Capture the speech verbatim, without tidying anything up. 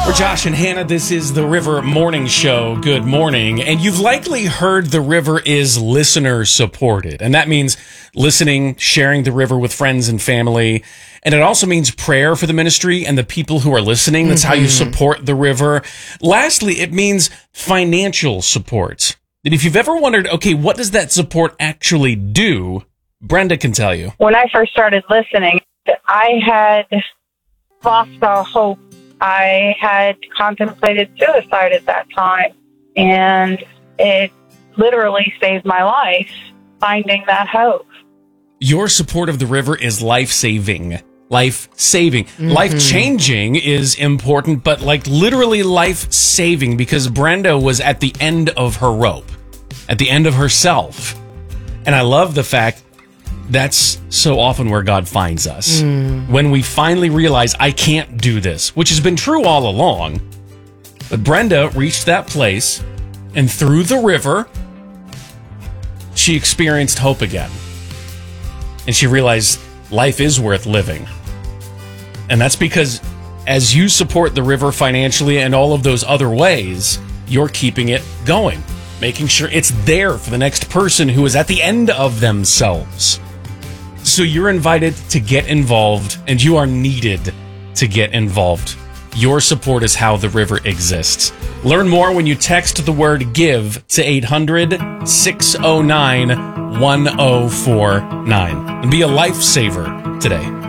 We're Josh and Hannah. This is the River Morning Show. Good morning. And you've likely heard the River is listener supported. And that means listening, sharing the River with friends and family. And it also means prayer for the ministry and the people who are listening. That's mm-hmm. how you support the River. Lastly, it means financial support. And if you've ever wondered, okay, what does that support actually do? Brenda can tell you. When I first started listening, I had lost all hope. I had contemplated suicide at that time, and it literally saved my life, finding that hope. Your support of the River is life-saving. Life-saving. Mm-hmm. Life-changing is important, but like literally life-saving, because Brenda was at the end of her rope, at the end of herself. And I love the fact that's so often where God finds us. Mm. When we finally realize, I can't do this, which has been true all along. But Brenda reached that place, and through the River, she experienced hope again. And she realized life is worth living. And that's because as you support the River financially and all of those other ways, you're keeping it going, making sure it's there for the next person who is at the end of themselves. So you're invited to get involved, and you are needed to get involved. Your support is how the River exists. Learn more when you text the word GIVE to eight hundred, six oh nine, one oh four nine. And be a lifesaver today.